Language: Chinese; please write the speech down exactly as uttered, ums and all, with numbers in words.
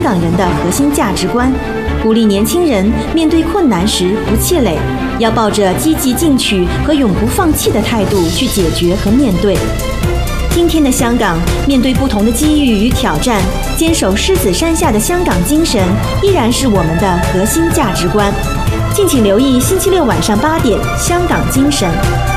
港人的核心价值观，鼓励年轻人面对困难时不气馁，要抱着积极进取和永不放弃的态度去解决和面对。今天的香港，面对不同的机遇与挑战，坚守狮子山下的香港精神依然是我们的核心价值观。敬请留意星期六晚上八点《香港精神》。